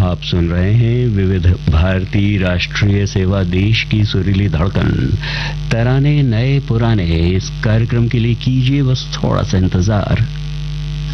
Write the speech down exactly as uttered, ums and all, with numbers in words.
आप सुन रहे हैं विविध भारती राष्ट्रीय सेवा, देश की सुरीली धड़कन। तराने नए पुराने, इस कार्यक्रम के लिए कीजिए बस थोड़ा सा इंतजार।